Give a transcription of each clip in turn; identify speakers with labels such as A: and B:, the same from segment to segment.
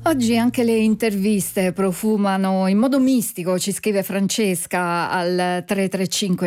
A: Oggi anche le interviste profumano in modo mistico, ci scrive Francesca al 335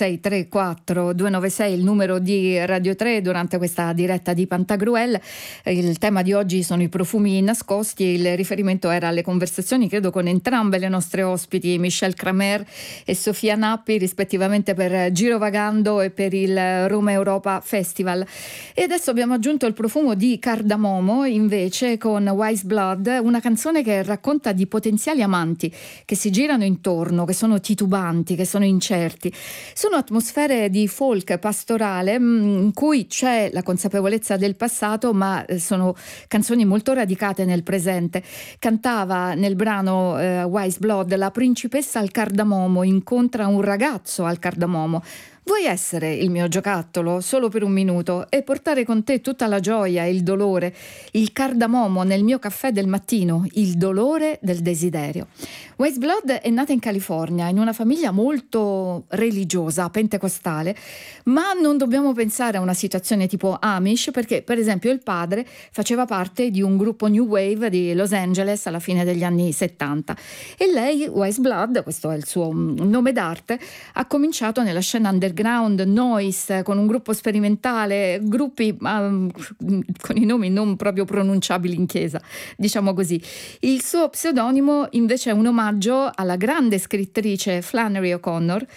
A: 5634 296, il numero di Radio 3 durante questa diretta di Pantagruel. Il tema di oggi sono i profumi nascosti, il riferimento era alle conversazioni credo con entrambe le nostre ospiti, Michelle Kramer e Sofia Nappi, rispettivamente per Girovagando e per il Roma Europa Festival. E adesso abbiamo aggiunto il profumo di cardamomo invece con Wise Blood, una canzone che racconta di potenziali amanti che si girano intorno, che sono titubanti, che sono incerti. Sono atmosfere di folk pastorale in cui c'è la consapevolezza del passato, ma sono canzoni molto radicate nel presente. Cantava nel brano Wise Blood: la principessa al cardamomo incontra un ragazzo al cardamomo. Vuoi essere il mio giocattolo solo per un minuto e portare con te tutta la gioia e il dolore, il cardamomo nel mio caffè del mattino, il dolore del desiderio. Wise Blood è nata in California in una famiglia molto religiosa, pentecostale, ma non dobbiamo pensare a una situazione tipo Amish, perché per esempio il padre faceva parte di un gruppo New Wave di Los Angeles alla fine degli anni 70 e lei, Wise Blood, questo è il suo nome d'arte, ha cominciato nella scena underground, noise, con un gruppo sperimentale, gruppi con i nomi non proprio pronunciabili in chiesa, diciamo così. Il suo pseudonimo invece è un omaggio alla grande scrittrice Flannery O'Connor,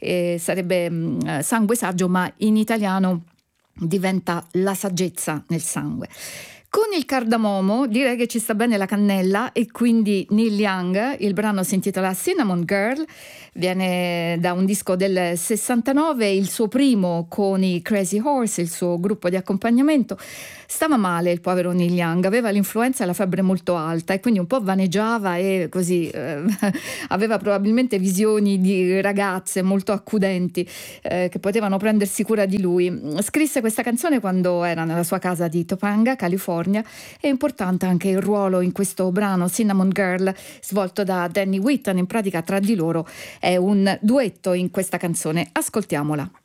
A: sarebbe Sangue Saggio, ma in italiano diventa La saggezza nel sangue. Con il cardamomo direi che ci sta bene la cannella e quindi Neil Young, il brano si intitola Cinnamon Girl, viene da un disco del 69, il suo primo con i Crazy Horse, il suo gruppo di accompagnamento. Stava male il povero Neil Young, aveva l'influenza e la febbre molto alta e quindi un po' vaneggiava e così aveva probabilmente visioni di ragazze molto accudenti che potevano prendersi cura di lui. Scrisse questa canzone quando era nella sua casa di Topanga, California. È importante anche il ruolo in questo brano Cinnamon Girl svolto da Danny Whitten, in pratica tra di loro è un duetto in questa canzone. Ascoltiamola.